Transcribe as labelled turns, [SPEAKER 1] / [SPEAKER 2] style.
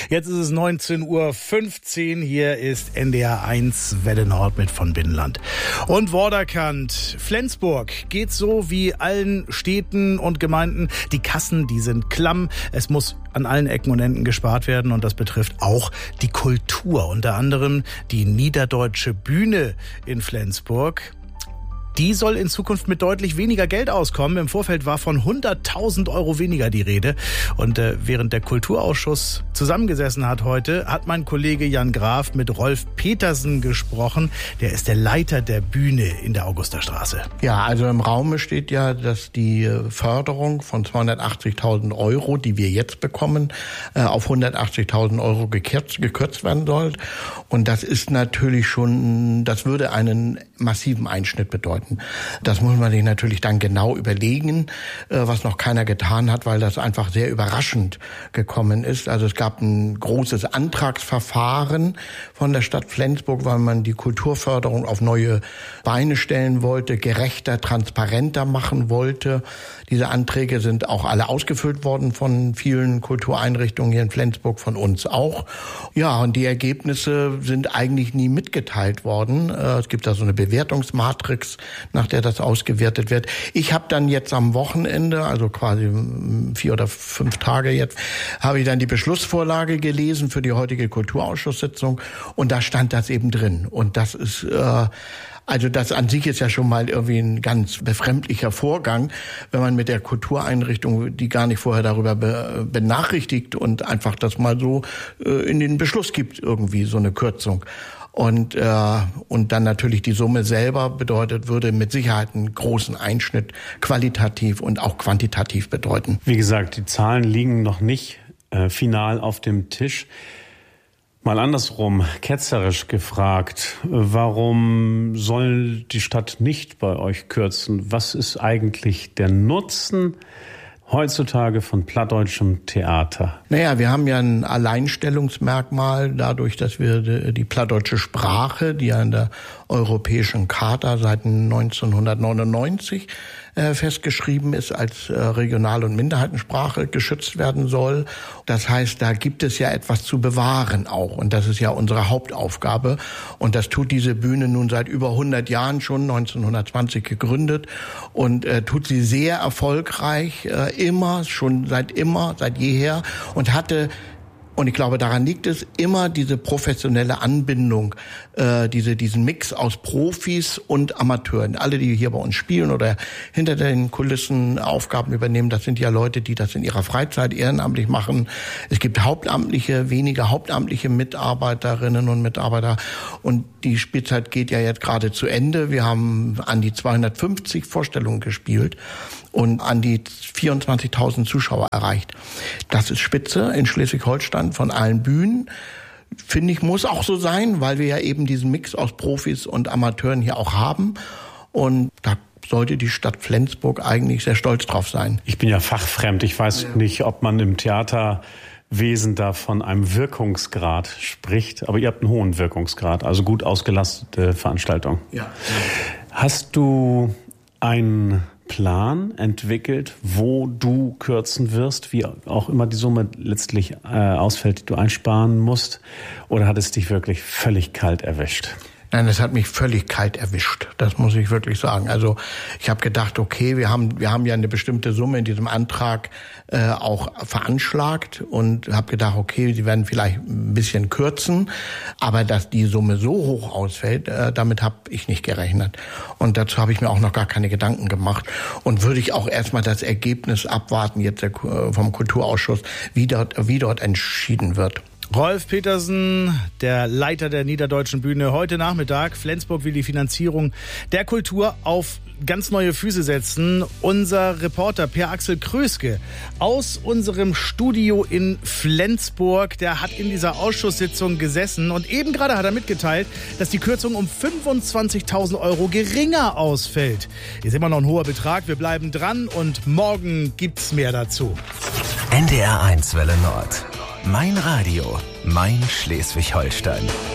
[SPEAKER 1] Jetzt ist es 19:15 Uhr. Hier ist NDR 1 Welle Nord mit von Binnenland. Und Vorderkant. Flensburg geht so wie allen Städten und Gemeinden. Die Kassen, die sind klamm. Es muss an allen Ecken und Enden gespart werden. Und das betrifft auch die Kultur. Unter anderem die Niederdeutsche Bühne in Flensburg. Die soll in Zukunft mit deutlich weniger Geld auskommen. Im Vorfeld war von 100.000 Euro weniger die Rede. Und während der Kulturausschuss zusammengesessen hat heute, hat mein Kollege Jan Graf mit Rolf Petersen gesprochen. Der ist der Leiter der Bühne in der Augusterstraße.
[SPEAKER 2] Ja, also im Raume steht ja, dass die Förderung von 280.000 Euro, die wir jetzt bekommen, auf 180.000 Euro gekürzt werden soll. Und das ist natürlich schon, das würde einen massiven Einschnitt bedeuten. Das muss man sich natürlich dann genau überlegen, was noch keiner getan hat, weil das einfach sehr überraschend gekommen ist. Also es gab ein großes Antragsverfahren von der Stadt Flensburg, weil man die Kulturförderung auf neue Beine stellen wollte, gerechter, transparenter machen wollte. Diese Anträge sind auch alle ausgefüllt worden von vielen Kultureinrichtungen hier in Flensburg, von uns auch. Ja, und die Ergebnisse sind eigentlich nie mitgeteilt worden. Es gibt da so eine Bewertungsmatrix, nach der das ausgewertet wird. Ich habe dann jetzt am Wochenende, also quasi 4 oder 5 Tage jetzt, habe ich dann die Beschlussvorlage gelesen für die heutige Kulturausschusssitzung und da stand das eben drin. Und das ist also das an sich ist ja schon mal irgendwie ein ganz befremdlicher Vorgang, wenn man mit der Kultureinrichtung, die gar nicht vorher darüber benachrichtigt und einfach das mal so in den Beschluss gibt, irgendwie so eine Kürzung. Und dann natürlich die Summe selber würde mit Sicherheit einen großen Einschnitt qualitativ und auch quantitativ bedeuten.
[SPEAKER 3] Wie gesagt, die Zahlen liegen noch nicht final auf dem Tisch. Mal andersrum, ketzerisch gefragt, warum soll die Stadt nicht bei euch kürzen? Was ist eigentlich der Nutzen heutzutage von plattdeutschem Theater?
[SPEAKER 2] Naja, wir haben ja ein Alleinstellungsmerkmal dadurch, dass wir die plattdeutsche Sprache, die ja in der Europäischen Charta seit 1999 festgeschrieben ist, als Regional- und Minderheitensprache geschützt werden soll. Das heißt, da gibt es ja etwas zu bewahren auch. Und das ist ja unsere Hauptaufgabe. Und das tut diese Bühne nun seit über 100 Jahren schon, 1920 gegründet. Und tut sie sehr erfolgreich, seit jeher. Und hatte, und ich glaube, daran liegt es, immer diese professionelle Anbindung, diesen Mix aus Profis und Amateuren. Alle, die hier bei uns spielen oder hinter den Kulissen Aufgaben übernehmen, das sind ja Leute, die das in ihrer Freizeit ehrenamtlich machen. Es gibt wenige hauptamtliche Mitarbeiterinnen und Mitarbeiter. Und die Spielzeit geht ja jetzt gerade zu Ende. Wir haben an die 250 Vorstellungen gespielt und an die 24.000 Zuschauer erreicht. Das ist Spitze in Schleswig-Holstein von allen Bühnen. Finde ich, muss auch so sein, weil wir ja eben diesen Mix aus Profis und Amateuren hier auch haben. Und da sollte die Stadt Flensburg eigentlich sehr stolz drauf sein.
[SPEAKER 3] Ich bin ja fachfremd. Ich weiß nicht, ob man im Theaterwesen da von einem Wirkungsgrad spricht. Aber ihr habt einen hohen Wirkungsgrad, also gut ausgelastete Veranstaltung.
[SPEAKER 2] Ja.
[SPEAKER 3] Hast du einen Plan entwickelt, wo du kürzen wirst, wie auch immer die Summe letztlich ausfällt, die du einsparen musst? Oder hat es dich wirklich völlig kalt erwischt?
[SPEAKER 2] Nein, es hat mich völlig kalt erwischt. Das muss ich wirklich sagen. Also ich habe gedacht, okay, wir haben ja eine bestimmte Summe in diesem Antrag auch veranschlagt und habe gedacht, okay, sie werden vielleicht ein bisschen kürzen, aber dass die Summe so hoch ausfällt, damit habe ich nicht gerechnet. Und dazu habe ich mir auch noch gar keine Gedanken gemacht. Und würde ich auch erstmal das Ergebnis abwarten jetzt vom Kulturausschuss, wie dort entschieden wird.
[SPEAKER 1] Rolf Petersen, der Leiter der Niederdeutschen Bühne, heute Nachmittag. Flensburg will die Finanzierung der Kultur auf ganz neue Füße setzen. Unser Reporter Per-Axel Kröske aus unserem Studio in Flensburg, der hat in dieser Ausschusssitzung gesessen und eben gerade hat er mitgeteilt, dass die Kürzung um 25.000 Euro geringer ausfällt. Ist immer noch ein hoher Betrag, wir bleiben dran und morgen gibt's mehr dazu.
[SPEAKER 4] NDR 1 Welle Nord. Mein Radio, mein Schleswig-Holstein.